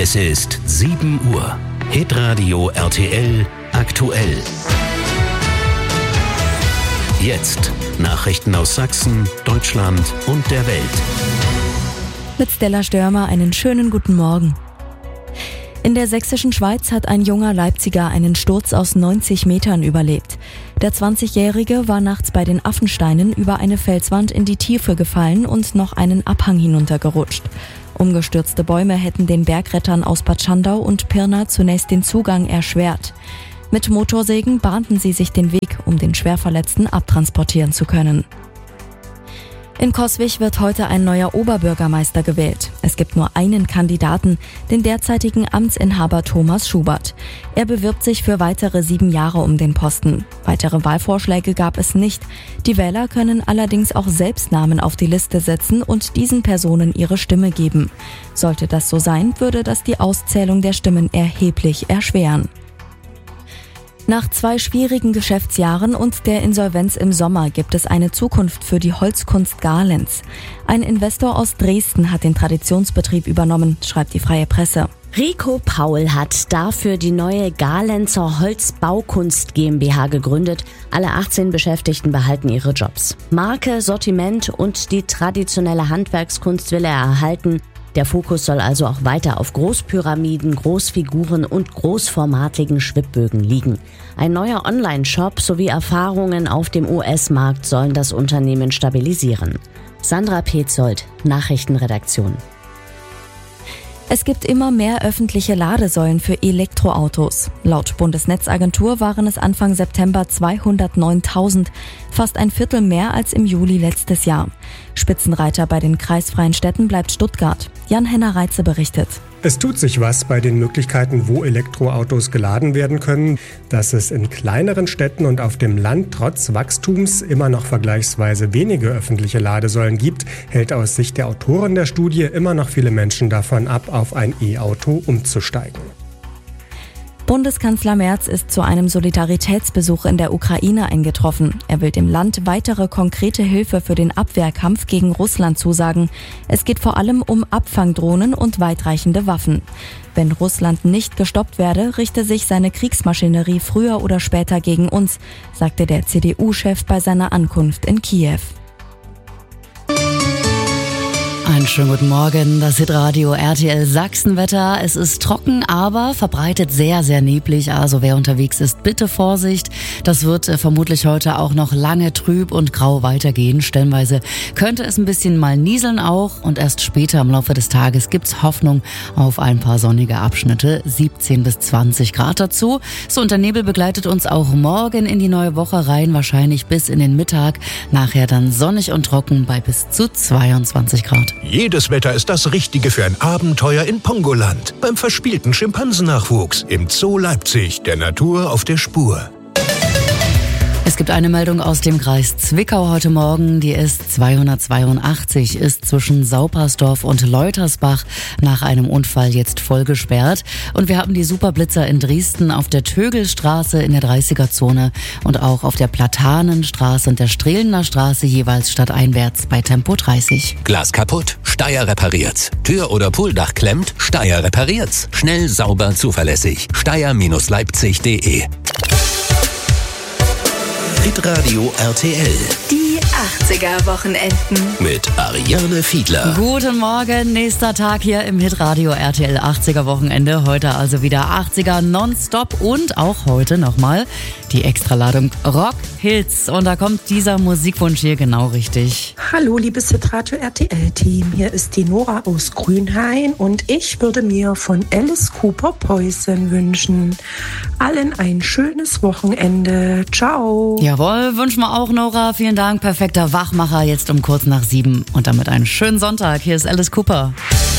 Es ist 7 Uhr. Hitradio RTL aktuell. Jetzt Nachrichten aus Sachsen, Deutschland und der Welt. Mit Stella Störmer einen schönen guten Morgen. In der sächsischen Schweiz hat ein junger Leipziger einen Sturz aus 90 Metern überlebt. Der 20-Jährige war nachts bei den Affensteinen über eine Felswand in die Tiefe gefallen und noch einen Abhang hinuntergerutscht. Umgestürzte Bäume hätten den Bergrettern aus Bad Schandau und Pirna zunächst den Zugang erschwert. Mit Motorsägen bahnten sie sich den Weg, um den Schwerverletzten abtransportieren zu können. In Coswig wird heute ein neuer Oberbürgermeister gewählt. Es gibt nur einen Kandidaten, den derzeitigen Amtsinhaber Thomas Schubert. Er bewirbt sich für weitere 7 Jahre um den Posten. Weitere Wahlvorschläge gab es nicht. Die Wähler können allerdings auch selbst Namen auf die Liste setzen und diesen Personen ihre Stimme geben. Sollte das so sein, würde das die Auszählung der Stimmen erheblich erschweren. Nach 2 schwierigen Geschäftsjahren und der Insolvenz im Sommer gibt es eine Zukunft für die Holzkunst Galenz. Ein Investor aus Dresden hat den Traditionsbetrieb übernommen, schreibt die Freie Presse. Rico Paul hat dafür die neue Galenzer Holzbaukunst GmbH gegründet. Alle 18 Beschäftigten behalten ihre Jobs. Marke, Sortiment und die traditionelle Handwerkskunst will er erhalten. Der Fokus soll also auch weiter auf Großpyramiden, Großfiguren und großformatigen Schwibbögen liegen. Ein neuer Online-Shop sowie Erfahrungen auf dem US-Markt sollen das Unternehmen stabilisieren. Sandra Petzold, Nachrichtenredaktion. Es gibt immer mehr öffentliche Ladesäulen für Elektroautos. Laut Bundesnetzagentur waren es Anfang September 209.000, fast ein Viertel mehr als im Juli letztes Jahr. Spitzenreiter bei den kreisfreien Städten bleibt Stuttgart. Jan-Henner Reitze berichtet. Es tut sich was bei den Möglichkeiten, wo Elektroautos geladen werden können. Dass es in kleineren Städten und auf dem Land trotz Wachstums immer noch vergleichsweise wenige öffentliche Ladesäulen gibt, hält aus Sicht der Autoren der Studie immer noch viele Menschen davon ab, auf ein E-Auto umzusteigen. Bundeskanzler Merz ist zu einem Solidaritätsbesuch in der Ukraine eingetroffen. Er will dem Land weitere konkrete Hilfe für den Abwehrkampf gegen Russland zusagen. Es geht vor allem um Abfangdrohnen und weitreichende Waffen. Wenn Russland nicht gestoppt werde, richte sich seine Kriegsmaschinerie früher oder später gegen uns, sagte der CDU-Chef bei seiner Ankunft in Kiew. Einen schönen guten Morgen, das Hitradio RTL Sachsenwetter. Es ist trocken, aber verbreitet sehr, sehr neblig. Also wer unterwegs ist, bitte Vorsicht. Das wird vermutlich heute auch noch lange trüb und grau weitergehen. Stellenweise könnte es ein bisschen mal nieseln auch. Und erst später im Laufe des Tages gibt's Hoffnung auf ein paar sonnige Abschnitte. 17 bis 20 Grad dazu. So, und der Nebel begleitet uns auch morgen in die neue Woche rein. Wahrscheinlich bis in den Mittag. Nachher dann sonnig und trocken bei bis zu 22 Grad. Jedes Wetter ist das Richtige für ein Abenteuer in Pongoland. Beim verspielten Schimpansennachwuchs im Zoo Leipzig, der Natur auf der Spur. Es gibt eine Meldung aus dem Kreis Zwickau heute Morgen. Die ist 282, ist zwischen Saupersdorf und Leutersbach nach einem Unfall jetzt voll gesperrt. Und wir haben die Superblitzer in Dresden auf der Tögelstraße in der 30er-Zone und auch auf der Platanenstraße und der Strehlener Straße jeweils stadteinwärts bei Tempo 30. Glas kaputt? Steyr repariert's. Tür oder Pooldach klemmt? Steyr repariert's. Schnell, sauber, zuverlässig. Steyr-Leipzig.de. Hitradio RTL. Die 80er-Wochenenden. Mit Ariane Fiedler. Guten Morgen, nächster Tag hier im Hitradio RTL 80er-Wochenende. Heute also wieder 80er nonstop und auch heute nochmal die Extraladung Rock Hits. Und da kommt dieser Musikwunsch hier genau richtig. Hallo, liebes Hitradio RTL-Team. Hier ist die Nora aus Grünhain und ich würde mir von Alice Cooper Poison wünschen. Allen ein schönes Wochenende. Ciao. Jawohl, wünschen wir auch, Nora. Vielen Dank. Perfekter Wachmacher jetzt um kurz nach 7 und damit einen schönen Sonntag. Hier ist Alice Cooper.